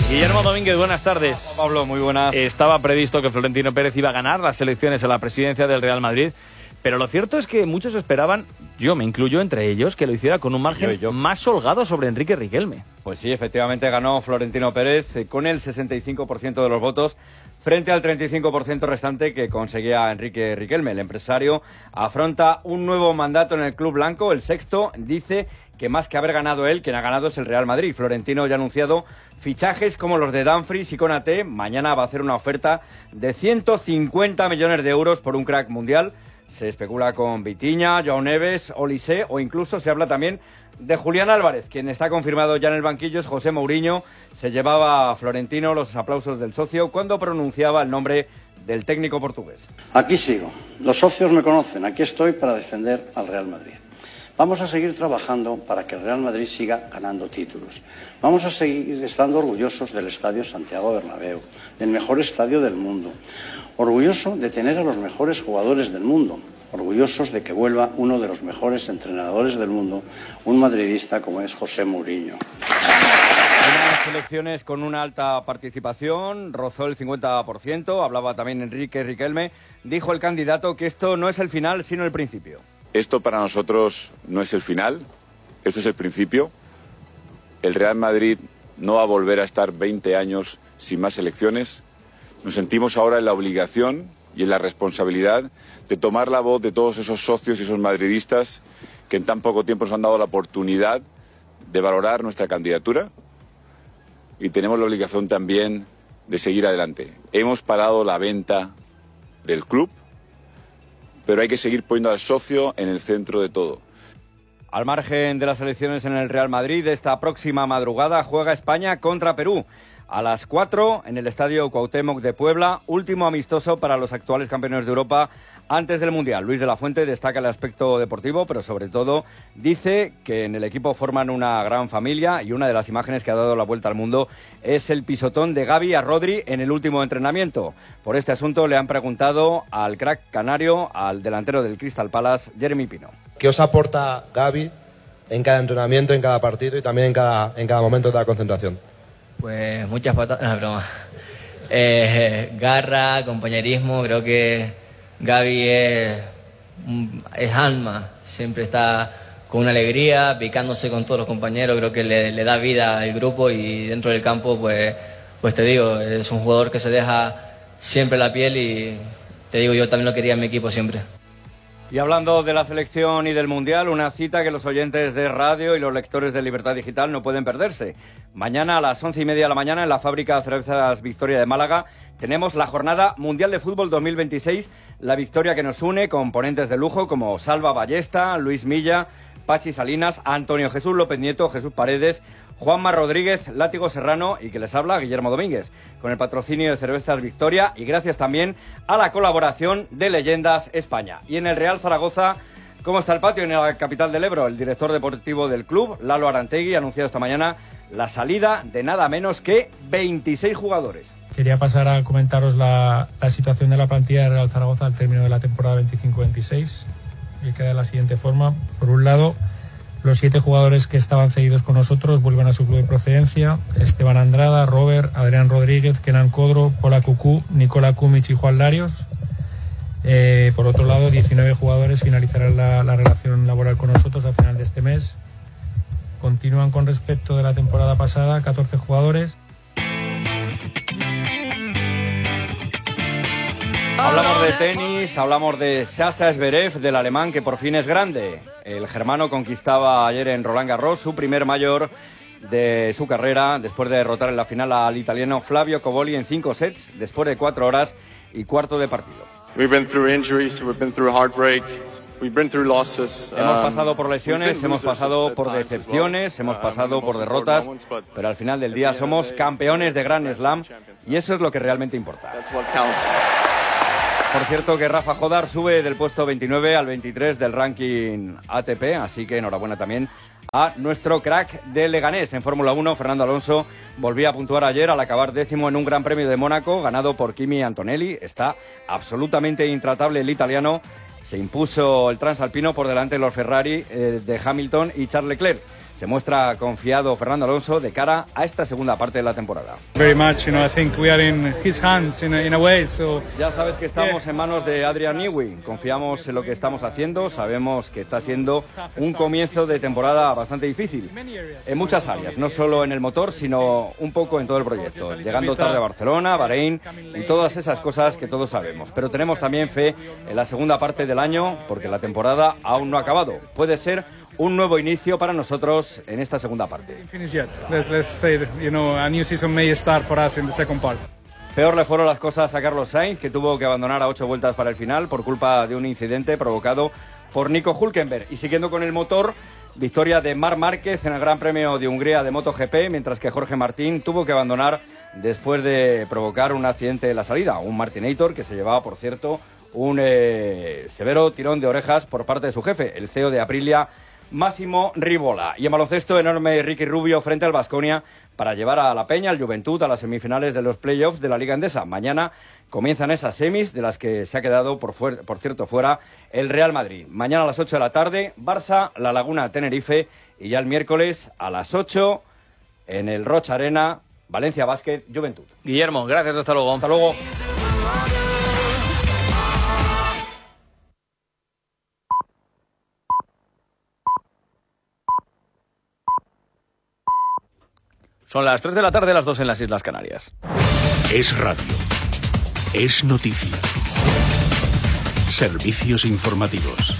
Guillermo Domínguez, buenas tardes. Pablo, muy buenas. Estaba previsto que Florentino Pérez iba a ganar las elecciones a la presidencia del Real Madrid, pero lo cierto es que muchos esperaban, yo me incluyo entre ellos, que lo hiciera con un margen más holgado sobre Enrique Riquelme. Pues sí, efectivamente ganó Florentino Pérez con el 65% de los votos frente al 35% restante que conseguía Enrique Riquelme. El empresario afronta un nuevo mandato en el Club Blanco, el sexto. Dice que más que haber ganado él, quien ha ganado es el Real Madrid. Florentino ya ha anunciado fichajes como los de Dumfries y Konaté. Mañana va a hacer una oferta de 150 millones de euros por un crack mundial. Se especula con Vitinha, Joao Neves, Olise o incluso se habla también de Julián Álvarez. Quien está confirmado ya en el banquillo es José Mourinho. Se llevaba a Florentino los aplausos del socio cuando pronunciaba el nombre del técnico portugués. Aquí sigo. Los socios me conocen. Aquí estoy para defender al Real Madrid. Vamos a seguir trabajando para que el Real Madrid siga ganando títulos. Vamos a seguir estando orgullosos del Estadio Santiago Bernabéu, del mejor estadio del mundo. Orgulloso de tener a los mejores jugadores del mundo. Orgullosos de que vuelva uno de los mejores entrenadores del mundo, un madridista como es José Mourinho. Unas elecciones con una alta participación, rozó el 50%, hablaba también Enrique Riquelme. Dijo el candidato que esto no es el final, sino el principio. Esto para nosotros no es el final, esto es el principio. El Real Madrid no va a volver a estar 20 años sin más elecciones. Nos sentimos ahora en la obligación y en la responsabilidad de tomar la voz de todos esos socios y esos madridistas que en tan poco tiempo nos han dado la oportunidad de valorar nuestra candidatura y tenemos la obligación también de seguir adelante. Hemos parado la venta del club, pero hay que seguir poniendo al socio en el centro de todo. Al margen de las elecciones en el Real Madrid, esta próxima madrugada juega España contra Perú. A las 4 en el Estadio Cuauhtémoc de Puebla, último amistoso para los actuales campeones de Europa antes del Mundial. Luis de la Fuente destaca el aspecto deportivo, pero sobre todo dice que en el equipo forman una gran familia y una de las imágenes que ha dado la vuelta al mundo es el pisotón de Gavi a Rodri en el último entrenamiento. Por este asunto le han preguntado al crack canario, al delantero del Crystal Palace, Jeremy Pino. ¿Qué os aporta Gavi en cada entrenamiento, en cada partido y también en cada momento de la concentración? Pues muchas patadas, no, broma. Garra, compañerismo, creo que Gavi es alma, siempre está con una alegría, picándose con todos los compañeros, creo que le da vida al grupo y dentro del campo, pues te digo, es un jugador que se deja siempre la piel y te digo, yo también lo quería en mi equipo siempre. Y hablando de la selección y del Mundial, una cita que los oyentes de radio y los lectores de Libertad Digital no pueden perderse. Mañana a las 11:30 de la mañana en la fábrica de cervezas Victoria de Málaga tenemos la jornada Mundial de Fútbol 2026, la victoria que nos une con ponentes de lujo como Salva Ballesta, Luis Milla, Pachi Salinas, Antonio Jesús López Nieto, Jesús Paredes, Juanma Rodríguez, Látigo Serrano y que les habla Guillermo Domínguez, con el patrocinio de Cervezas Victoria y gracias también a la colaboración de Leyendas España. Y en el Real Zaragoza, ¿cómo está el patio en la capital del Ebro? El director deportivo del club, Lalo Arantegui, ha anunciado esta mañana la salida de nada menos que 26 jugadores. Quería pasar a comentaros la situación de la plantilla de Real Zaragoza al término de la temporada 25-26 y queda de la siguiente forma. Por un lado, los 7 jugadores que estaban cedidos con nosotros vuelven a su club de procedencia: Esteban Andrada, Robert, Adrián Rodríguez, Kenan Codro, Pola Cucú, Nicola Kumic y Juan Larios. Por otro lado, 19 jugadores finalizarán la relación laboral con nosotros a final de este mes. Continúan con respecto de la temporada pasada 14 jugadores. Hablamos de tenis, hablamos de Sasha Zverev, del alemán que por fin es grande. El germano conquistaba ayer en Roland Garros su primer mayor de su carrera después de derrotar en la final al italiano Flavio Cobolli en 5 sets después de 4 horas y cuarto de partido. We've been through injuries, we've been through heartbreak, we've been through losses. Hemos pasado por lesiones, hemos pasado por decepciones, hemos pasado por derrotas, pero al final del día somos campeones de Grand Slam y eso es lo que realmente importa. Por cierto que Rafa Jodar sube del puesto 29 al 23 del ranking ATP, así que enhorabuena también a nuestro crack de Leganés. En Fórmula 1, Fernando Alonso volvía a puntuar ayer al acabar 10º en un Gran Premio de Mónaco, ganado por Kimi Antonelli. Está absolutamente intratable el italiano. Se impuso el transalpino por delante de los Ferrari de Hamilton y Charles Leclerc. se muestra confiado Fernando Alonso de cara a esta segunda parte de la temporada. Ya sabes que estamos en manos de Adrian Newey, confiamos en lo que estamos haciendo, sabemos que está siendo un comienzo de temporada bastante difícil, en muchas áreas, no solo en el motor, sino un poco en todo el proyecto, llegando tarde a Barcelona, Bahrein y todas esas cosas que todos sabemos, pero tenemos también fe en la segunda parte del año, porque la temporada aún no ha acabado, puede ser un nuevo inicio para nosotros en esta segunda parte. Peor le fueron las cosas a Carlos Sainz, que tuvo que abandonar a 8 vueltas para el final por culpa de un incidente provocado por Nico Hülkenberg. Y siguiendo con el motor, victoria de Marc Márquez en el Gran Premio de Hungría de MotoGP, mientras que Jorge Martín tuvo que abandonar después de provocar un accidente en la salida. Un Martinator que se llevaba, por cierto, un severo tirón de orejas por parte de su jefe, el CEO de Aprilia, Massimo Rivola. Y en baloncesto, enorme Ricky Rubio frente al Baskonia para llevar a la Peña, al Juventud, a las semifinales de los playoffs de la Liga Endesa. Mañana comienzan esas semis de las que se ha quedado, por cierto, fuera el Real Madrid. Mañana a las 8 de la tarde, Barça, La Laguna, Tenerife. Y ya el miércoles a las 8 en el Rocha Arena, Valencia Basket, Juventud. Guillermo, gracias, hasta luego. Hasta luego. Son las 3 de la tarde, las 2 en las Islas Canarias. Es radio. Es noticia. Servicios informativos.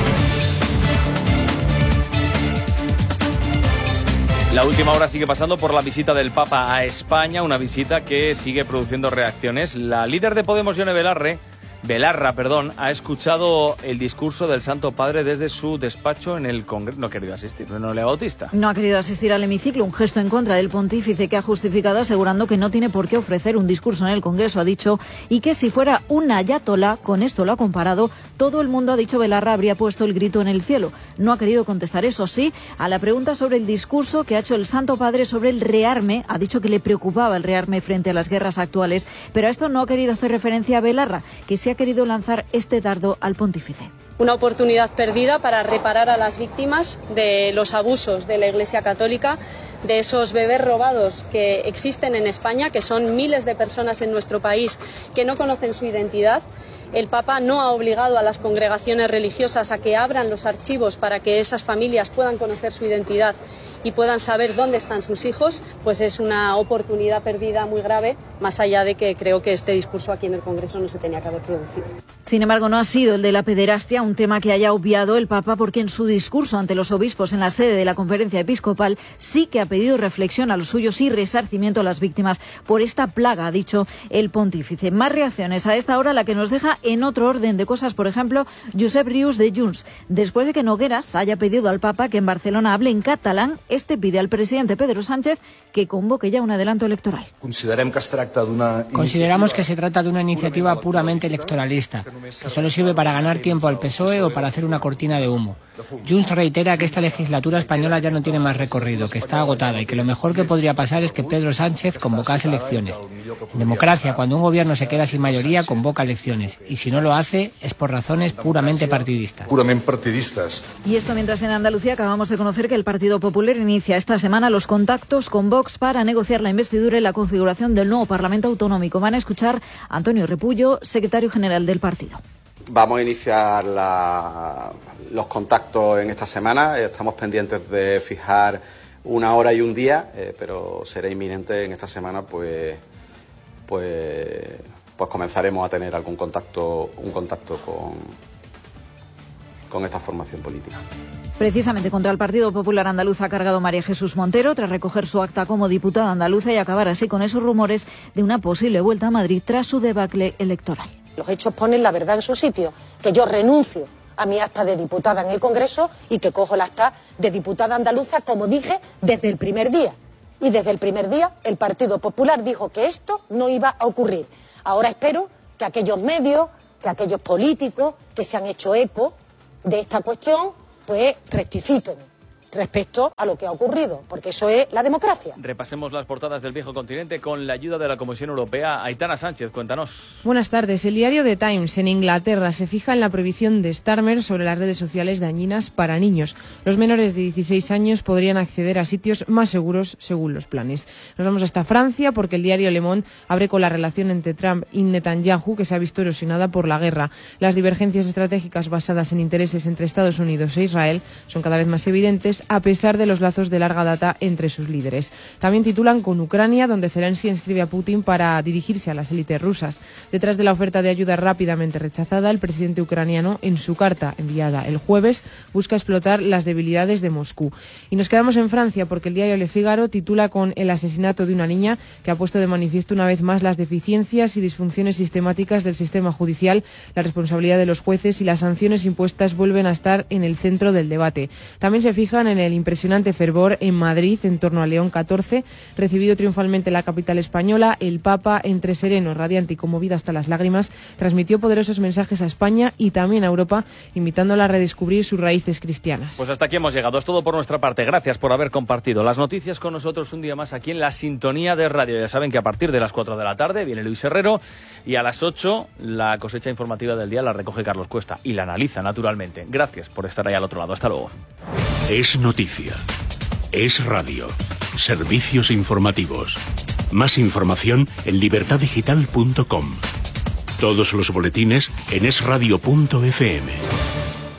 La última hora sigue pasando por la visita del Papa a España, una visita que sigue produciendo reacciones. La líder de Podemos, Yone Belarra, ha escuchado el discurso del Santo Padre desde su despacho en el Congreso. No ha querido asistir, ¿no, Lea Bautista? No ha querido asistir al hemiciclo, un gesto en contra del pontífice que ha justificado asegurando que no tiene por qué ofrecer un discurso en el Congreso, ha dicho, y que si fuera un ayatolá, con esto lo ha comparado, todo el mundo, ha dicho Belarra, habría puesto el grito en el cielo. No ha querido contestar, eso sí, a la pregunta sobre el discurso que ha hecho el Santo Padre sobre el rearme. Ha dicho que le preocupaba el rearme frente a las guerras actuales, pero a esto no ha querido hacer referencia a Belarra, que sí ha querido lanzar este dardo al pontífice. Una oportunidad perdida para reparar a las víctimas de los abusos de la Iglesia Católica, de esos bebés robados que existen en España, que son miles de personas en nuestro país que no conocen su identidad. El Papa no ha obligado a las congregaciones religiosas a que abran los archivos para que esas familias puedan conocer su identidad y puedan saber dónde están sus hijos, pues es una oportunidad perdida muy grave, más allá de que creo que este discurso aquí en el Congreso no se tenía que haber producido. Sin embargo, no ha sido el de la pederastia un tema que haya obviado el Papa, porque en su discurso ante los obispos en la sede de la Conferencia Episcopal sí que ha pedido reflexión a los suyos y resarcimiento a las víctimas por esta plaga, ha dicho el pontífice. Más reacciones a esta hora, la que nos deja en otro orden de cosas, por ejemplo, Josep Rius de Junts. Después de que Nogueras haya pedido al Papa que en Barcelona hable en catalán, este pide al presidente Pedro Sánchez que convoque ya un adelanto electoral. Consideramos que se trata de una iniciativa puramente electoralista, que solo sirve para ganar tiempo al PSOE o para hacer una cortina de humo. Junts reitera que esta legislatura española ya no tiene más recorrido, que está agotada y que lo mejor que podría pasar es que Pedro Sánchez convocase elecciones. En democracia, cuando un gobierno se queda sin mayoría, convoca elecciones, y si no lo hace es por razones puramente partidistas. Y esto mientras en Andalucía acabamos de conocer que el Partido Popular inicia esta semana los contactos con Vox para negociar la investidura y la configuración del nuevo Parlamento Autonómico. Van a escuchar a Antonio Repullo, secretario general del partido. Vamos a iniciar los contactos en esta semana. Estamos pendientes de fijar una hora y un día, pero será inminente en esta semana, pues comenzaremos a tener un contacto con esta formación política. Precisamente contra el Partido Popular Andaluz ha cargado María Jesús Montero tras recoger su acta como diputada andaluza y acabar así con esos rumores de una posible vuelta a Madrid tras su debacle electoral. Los hechos ponen la verdad en su sitio, que yo renuncio a mi acta de diputada en el Congreso y que cojo el acta de diputada andaluza, como dije desde el primer día. Y desde el primer día el Partido Popular dijo que esto no iba a ocurrir. Ahora espero que aquellos medios, que aquellos políticos que se han hecho eco de esta cuestión, pues rectifiquen respecto a lo que ha ocurrido, porque eso es la democracia. Repasemos las portadas del viejo continente con la ayuda de la Comisión Europea. Aitana Sánchez, cuéntanos. Buenas tardes. El diario The Times en Inglaterra se fija en la prohibición de Starmer sobre las redes sociales dañinas para niños. Los menores de 16 años podrían acceder a sitios más seguros según los planes. Nos vamos hasta Francia porque el diario Le Monde abre con la relación entre Trump y Netanyahu, que se ha visto erosionada por la guerra. Las divergencias estratégicas basadas en intereses entre Estados Unidos e Israel son cada vez más evidentes, a pesar de los lazos de larga data entre sus líderes. También titulan con Ucrania, donde Zelensky inscribe a Putin para dirigirse a las élites rusas. Detrás de la oferta de ayuda rápidamente rechazada, el presidente ucraniano, en su carta enviada el jueves, busca explotar las debilidades de Moscú. Y nos quedamos en Francia porque el diario Le Figaro titula con el asesinato de una niña, que ha puesto de manifiesto una vez más las deficiencias y disfunciones sistemáticas del sistema judicial. La responsabilidad de los jueces y las sanciones impuestas vuelven a estar en el centro del debate. También se fijan en el impresionante fervor en Madrid en torno a León XIV, recibido triunfalmente en la capital española. El Papa, entre sereno, radiante y conmovido hasta las lágrimas, transmitió poderosos mensajes a España y también a Europa, invitándola a redescubrir sus raíces cristianas. Pues hasta aquí hemos llegado. Es todo por nuestra parte. Gracias por haber compartido las noticias con nosotros un día más aquí en la sintonía de radio. Ya saben que a partir de las 4 de la tarde viene Luis Herrero y a las 8 la cosecha informativa del día la recoge Carlos Cuesta y la analiza naturalmente. Gracias por estar ahí al otro lado. Hasta luego. Es noticia. Es radio. Servicios informativos. Más información en libertaddigital.com. Todos los boletines en esradio.fm.